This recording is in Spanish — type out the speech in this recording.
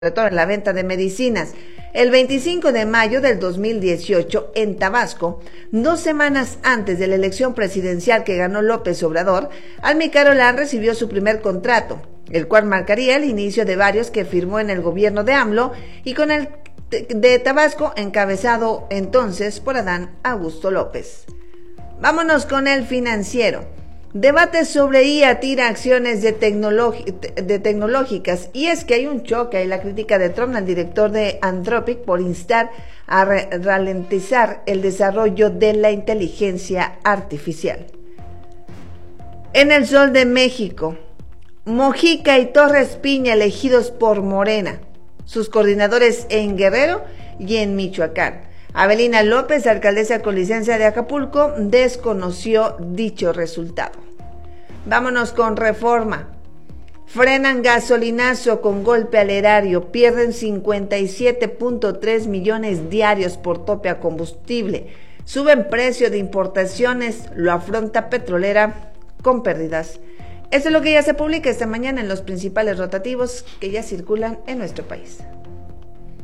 sobre todo en la venta de medicinas. El 25 de mayo del 2018, en Tabasco, 2 semanas antes de la elección presidencial que ganó López Obrador, Almi Carolán recibió su primer contrato, el cual marcaría el inicio de varios que firmó en el gobierno de AMLO y con el de Tabasco encabezado entonces por Adán Augusto López. Vámonos con El Financiero. Debate sobre IA tira acciones de tecnológicas, y es que hay un choque y la crítica de Trump al director de Anthropic por instar a ralentizar el desarrollo de la inteligencia artificial. En El Sol de México, Mojica y Torres Piña elegidos por Morena, sus coordinadores en Guerrero y en Michoacán. Avelina López, alcaldesa con licencia de Acapulco, desconoció dicho resultado. Vámonos con Reforma. Frenan gasolinazo con golpe al erario, pierden 57.3 millones diarios por tope a combustible. Suben precio de importaciones, lo afronta petrolera con pérdidas. Esto es lo que ya se publica esta mañana en los principales rotativos que ya circulan en nuestro país.